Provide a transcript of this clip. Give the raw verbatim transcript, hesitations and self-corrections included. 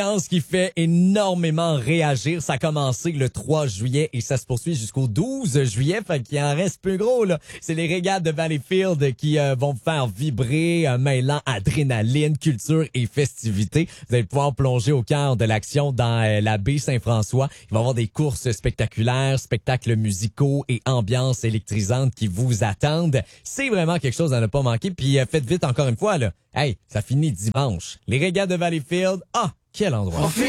Ce qui fait énormément réagir. Ça a commencé le trois juillet et ça se poursuit jusqu'au douze juillet. Fait qu'il en reste peu gros, là. C'est les régates de Valleyfield qui euh, vont faire vibrer, un mêlant adrénaline, culture et festivité. Vous allez pouvoir plonger au cœur de l'action dans euh, la baie Saint-François. Il va y avoir des courses spectaculaires, spectacles musicaux et ambiances électrisantes qui vous attendent. C'est vraiment quelque chose à ne pas manquer. Puis euh, faites vite encore une fois, là. Hey, ça finit dimanche. Les régates de Valleyfield, ah! Quel endroit!